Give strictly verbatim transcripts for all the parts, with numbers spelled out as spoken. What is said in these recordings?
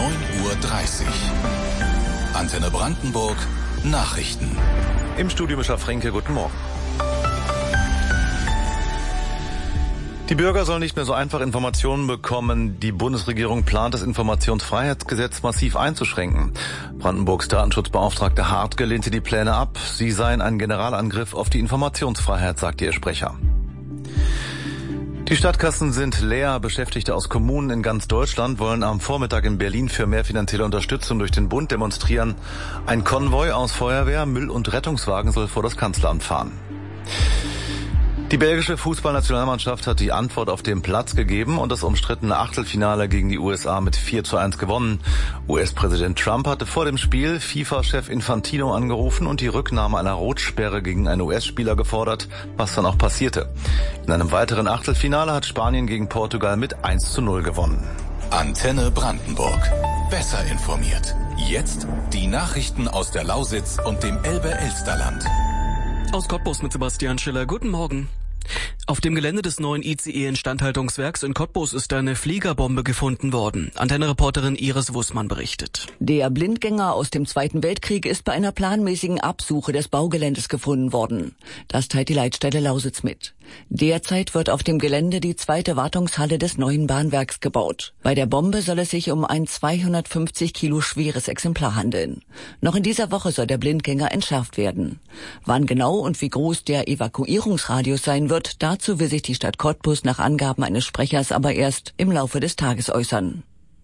neun Uhr dreißig. Antenne Brandenburg, Nachrichten. Im Studio Mischa Fränke, guten Morgen. Die Bürger sollen nicht mehr so einfach Informationen bekommen. Die Bundesregierung plant, das Informationsfreiheitsgesetz massiv einzuschränken. Brandenburgs Datenschutzbeauftragte Hartge lehnte die Pläne ab. Sie seien ein Generalangriff auf die Informationsfreiheit, sagte ihr Sprecher. Die Stadtkassen sind leer. Beschäftigte aus Kommunen in ganz Deutschland wollen am Vormittag in Berlin für mehr finanzielle Unterstützung durch den Bund demonstrieren. Ein Konvoi aus Feuerwehr, Müll- und Rettungswagen soll vor das Kanzleramt fahren. Die belgische Fußballnationalmannschaft hat die Antwort auf den Platz gegeben und das umstrittene Achtelfinale gegen die U S A mit vier zu eins gewonnen. U S-Präsident Trump hatte vor dem Spiel FIFA-Chef Infantino angerufen und die Rücknahme einer Rotsperre gegen einen U S-Spieler gefordert, was dann auch passierte. In einem weiteren Achtelfinale hat Spanien gegen Portugal mit eins zu null gewonnen. Antenne Brandenburg. Besser informiert. Jetzt die Nachrichten aus der Lausitz und dem Elbe-Elsterland. Aus Cottbus mit Sebastian Schiller. Guten Morgen. Auf dem Gelände des neuen I C E-Instandhaltungswerks in Cottbus ist eine Fliegerbombe gefunden worden. Antenne-Reporterin Iris Wussmann berichtet. Der Blindgänger aus dem Zweiten Weltkrieg ist bei einer planmäßigen Absuche des Baugeländes gefunden worden. Das teilt die Leitstelle Lausitz mit. Derzeit wird auf dem Gelände die zweite Wartungshalle des neuen Bahnwerks gebaut. Bei der Bombe soll es sich um ein zweihundertfünfzig Kilo schweres Exemplar handeln. Noch in dieser Woche soll der Blindgänger entschärft werden. Wann genau und wie groß der Evakuierungsradius sein wird, dazu will sich die Stadt Cottbus nach Angaben eines Sprechers aber erst im Laufe des Tages äußern.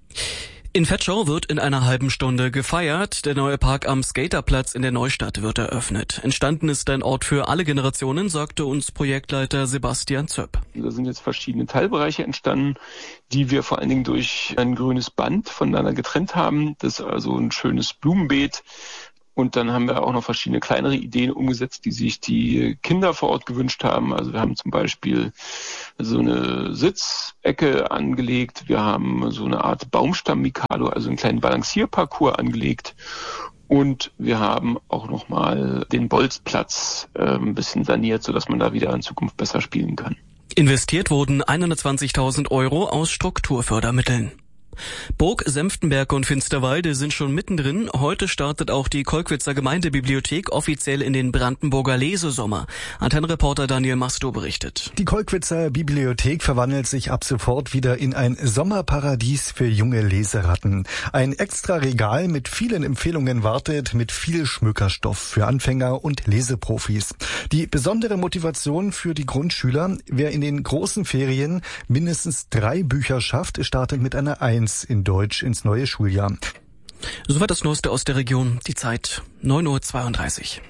In Vetschau wird in einer halben Stunde gefeiert. Der neue Park am Skaterplatz in der Neustadt wird eröffnet. Entstanden ist ein Ort für alle Generationen, sagte uns Projektleiter Sebastian Zöpp. Da sind jetzt verschiedene Teilbereiche entstanden, die wir vor allen Dingen durch ein grünes Band voneinander getrennt haben. Das ist also ein schönes Blumenbeet. Und dann haben wir auch noch verschiedene kleinere Ideen umgesetzt, die sich die Kinder vor Ort gewünscht haben. Also wir haben zum Beispiel so eine Sitzecke angelegt. Wir haben so eine Art Baumstamm-Mikado, also einen kleinen Balancierparcours angelegt. Und wir haben auch nochmal den Bolzplatz äh, ein bisschen saniert, sodass man da wieder in Zukunft besser spielen kann. Investiert wurden hundertzwanzigtausend Euro aus Strukturfördermitteln. Burg, Senftenberg und Finsterwalde sind schon mittendrin. Heute startet auch die Kolkwitzer Gemeindebibliothek offiziell in den Brandenburger Lesesommer. Antennenreporter Daniel Masto berichtet. Die Kolkwitzer Bibliothek verwandelt sich ab sofort wieder in ein Sommerparadies für junge Leseratten. Ein extra Regal mit vielen Empfehlungen wartet, mit viel Schmückerstoff für Anfänger und Leseprofis. Die besondere Motivation für die Grundschüler: Wer in den großen Ferien mindestens drei Bücher schafft, startet mit einer Eins in Deutsch ins neue Schuljahr. Soweit das Neueste aus der Region. Die Zeit neun Uhr zweiunddreißig.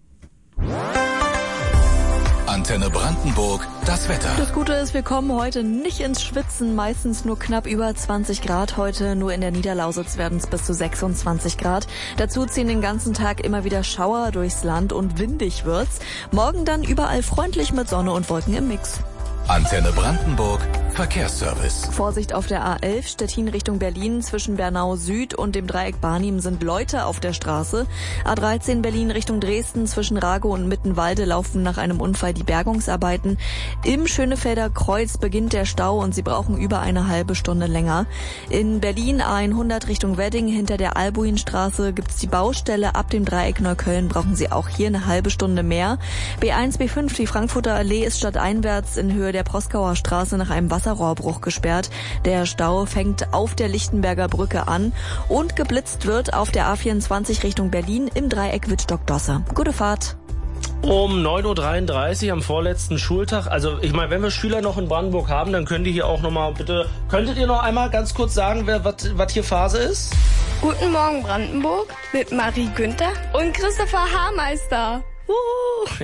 Antenne Brandenburg, das Wetter. Das Gute ist, wir kommen heute nicht ins Schwitzen, meistens nur knapp über zwanzig Grad. Heute nur in der Niederlausitz werden es bis zu sechsundzwanzig Grad. Dazu ziehen den ganzen Tag immer wieder Schauer durchs Land und windig wird's. Morgen dann überall freundlich mit Sonne und Wolken im Mix. Antenne Brandenburg, Verkehrsservice. Vorsicht auf der A elf, Stettin Richtung Berlin. Zwischen Bernau Süd und dem Dreieck Barnim sind Leute auf der Straße. A dreizehn Berlin Richtung Dresden. Zwischen Rago und Mittenwalde laufen nach einem Unfall die Bergungsarbeiten. Im Schönefelder Kreuz beginnt der Stau und Sie brauchen über eine halbe Stunde länger. In Berlin A hundert Richtung Wedding. Hinter der Albuinstraße gibt's die Baustelle. Ab dem Dreieck Neukölln brauchen Sie auch hier eine halbe Stunde mehr. B eins, B fünf, die Frankfurter Allee ist stadteinwärts in Höhe der Proskauer Straße nach einem Wasserrohrbruch gesperrt. Der Stau fängt auf der Lichtenberger Brücke an und geblitzt wird auf der A vierundzwanzig Richtung Berlin im Dreieck Wittstock-Dosse. Gute Fahrt. Um neun Uhr dreiunddreißig am vorletzten Schultag. Also ich meine, wenn wir Schüler noch in Brandenburg haben, dann könnt ihr hier auch nochmal bitte, könntet ihr noch einmal ganz kurz sagen, wer was hier Phase ist? Guten Morgen Brandenburg mit Marie Günther und Christopher Haarmeister. Uh.